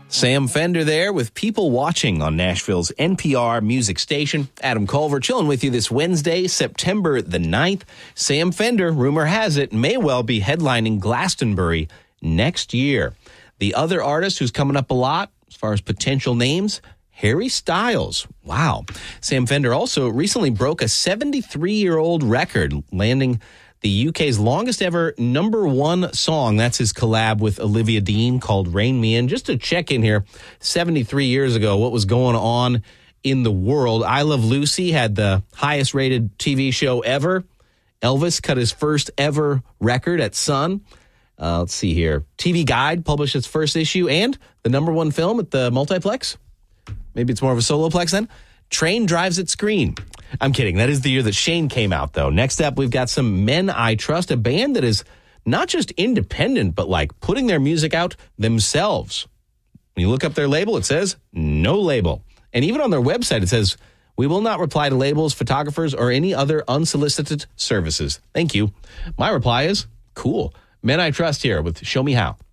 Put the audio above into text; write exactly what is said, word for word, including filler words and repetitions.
Sam Fender there with People Watching on Nashville's N P R music station. Adam Culver chilling with you this Wednesday, September the ninth. Sam Fender, rumor has it, may well be headlining Glastonbury next year. The other artist who's coming up a lot, as far as potential names, Harry Styles. Wow. Sam Fender also recently broke a seventy-three-year-old record, landing the U K's longest ever number one song. That's his collab with Olivia Dean called Rain Me In. Just to check in here, seventy-three years ago, what was going on in the world? I Love Lucy had the highest rated T V show ever. Elvis cut his first ever record at Sun. Uh, let's see here. T V Guide published its first issue and the number one film at the multiplex. Maybe it's more of a soloplex then. Train drives its screen. I'm kidding. That is the year that Shane came out, though. Next up, we've got some Men I Trust, a band that is not just independent, but like putting their music out themselves. When you look up their label, it says no label. And even on their website, it says, we will not reply to labels, photographers, or any other unsolicited services. Thank you. My reply is, cool. Men I Trust here with Show Me How.